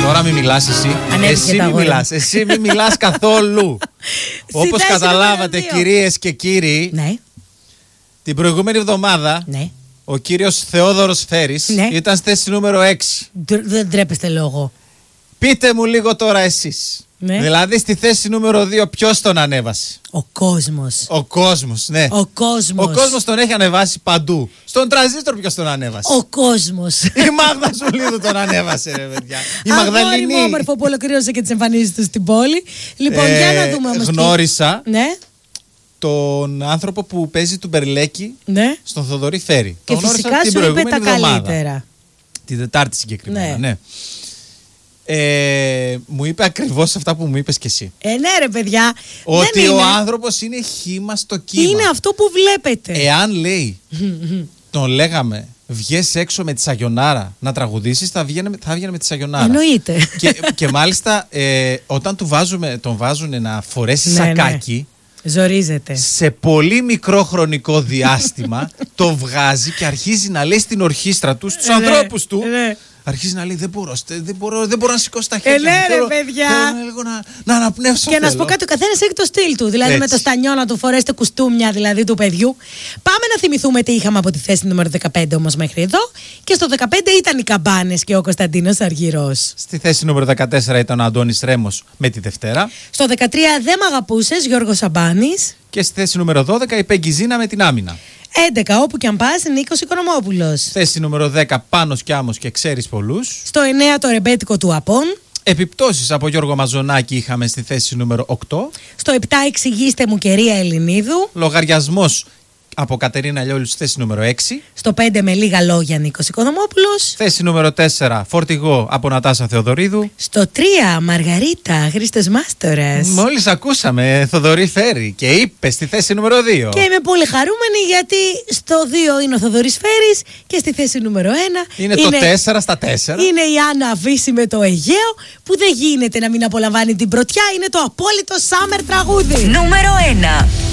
Τώρα μην μιλάς εσύ. Εσύ μην μιλάς. Εσύ μην μιλάς καθόλου. Όπως καταλάβατε, κυρίες και κύριοι, ναι, την προηγούμενη εβδομάδα, ναι, ο κύριος Θεόδωρος Φέρης, ναι, ήταν στη θέση νούμερο 6. Δεν τρέπεστε λόγο. Πείτε μου λίγο τώρα εσείς. Ναι. Δηλαδή στη θέση νούμερο 2 ποιος τον ανέβασε? Ο κόσμος. Ο κόσμος, ναι. Ο κόσμος. Ο κόσμος τον έχει ανεβάσει παντού. Στον τραζίστορ ποιος τον ανέβασε? Ο κόσμος. Η Μάγδα Ζουλίδου τον ανέβασε, ρε παιδιά. Η Μαγδαληνή. Αγόρι όμορφο που ολοκλήρωσε και τις εμφανίσεις του στην πόλη. Λοιπόν, για να δούμε όμως. Γνώρισα, ναι, τον άνθρωπο που παίζει του Μπερλέκη, ναι, στον Θοδωρή Φέρη. Και φυσικά σου είπε τα καλύτερα. Την Τετάρτη συγκεκριμένα, ναι. Μου είπε ακριβώς αυτά που μου είπες και εσύ. Ναι ρε παιδιά. Ότι ο άνθρωπος είναι χύμα στο κύμα. Είναι αυτό που βλέπετε. Εάν λέει, τον λέγαμε, βγες έξω με τη Σαγιονάρα να τραγουδήσεις, θα βγαίνει με τη Σαγιονάρα. Εννοείται. Και μάλιστα όταν τον βάζουν να φορέσει σακάκι, ζορίζεται. Σε πολύ μικρό χρονικό διάστημα το βγάζει και αρχίζει να λέει στην ορχήστρα του, στους ανθρώπους του, αρχίζει να λέει δεν μπορώ να σηκώσω τα χέρια μου. Ρε παιδιά. Θέλω να αναπνεύσω. Και να σου πω κάτι, ο καθένας έχει το στυλ του. Δηλαδή έτσι. Με το στανιό να του φορέσετε κουστούμια δηλαδή του παιδιού. Πάμε να θυμηθούμε τι είχαμε από τη θέση νούμερο 15 όμως μέχρι εδώ. Και στο 15 ήταν οι Καμπάνες και ο Κωνσταντίνος Αργυρός. Στη θέση νούμερο 14 ήταν ο Αντώνης Ρέμος με τη Δευτέρα. Στο 13 Δεν μ' αγαπούσες, Γιώργος Σαμπάνης. Και στη θέση νούμερο 12 η Πέγκη Ζήνα με την Άμυνα. 11 Όπου κι αν πας, Νίκος Οικονομόπουλος. Θέση νούμερο 10 Πάνος κι Άμμος και Ξέρεις Πολλούς. Στο 9 Το ρεμπέτικο του Απών. Επιπτώσεις από Γιώργο Μαζονάκη είχαμε στη θέση νούμερο 8. Στο 7 Εξηγήστε μου και Ρία Ελληνίδου. Λογαριασμός από Κατερίνα Λιόλου στη θέση νούμερο 6. Στο 5 Με λίγα λόγια Νίκος Οικονομόπουλος. Θέση νούμερο 4 Φορτηγό από Νατάσα Θεοδωρίδου. Στο 3 Μαργαρίτα Χρήστος Μάστορας. Μόλις ακούσαμε Θοδωρή Φέρη και είπε στη θέση νούμερο 2. Και είμαι πολύ χαρούμενη γιατί στο 2 είναι ο Θοδωρής Φέρης και στη θέση νούμερο 1 είναι το 4 στα 4. Είναι η Άννα Βύση με το Αιγαίο που δεν γίνεται να μην απολαμβάνει την πρωτιά. Είναι το απόλυτο summer τραγούδι. Νούμερο 1.